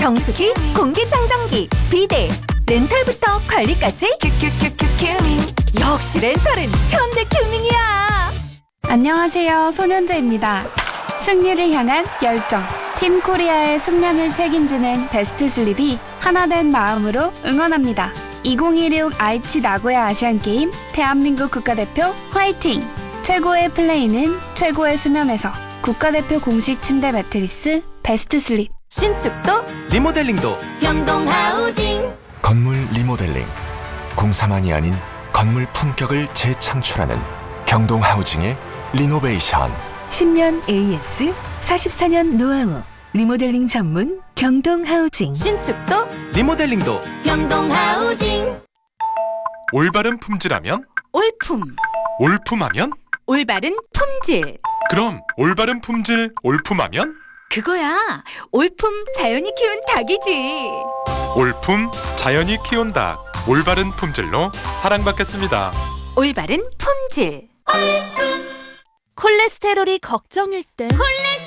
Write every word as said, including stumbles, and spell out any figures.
정수기, 공기청정기, 비데, 렌탈부터 관리까지 큐큐큐큐 큐밍. 역시 렌탈은 현대큐밍이야. 안녕하세요, 손현재입니다. 승리를 향한 열정, 팀 코리아의 숙면을 책임지는 베스트 슬립이 하나된 마음으로 응원합니다. 이천이십육 아이치 나고야 아시안게임 대한민국 국가대표 화이팅! 최고의 플레이는 최고의 수면에서. 국가대표 공식 침대 매트리스 베스트 슬립. 신축도 리모델링도 경동하우징. 건물 리모델링, 공사만이 아닌 건물 품격을 재창출하는 경동하우징의 리노베이션. 십 년 에이에스, 사십사 년 노하우, 리모델링 전문 경동하우징. 신축도 리모델링도 경동하우징. 올바른 품질하면? 올품, 올품하면? 올바른 품질. 그럼 올바른 품질 올품하면? 그거야, 올품 자연이 키운 닭이지. 올품 자연이 키운 닭, 올바른 품질로 사랑받겠습니다. 올바른 품질. 콜레스테롤이 걱정일 땐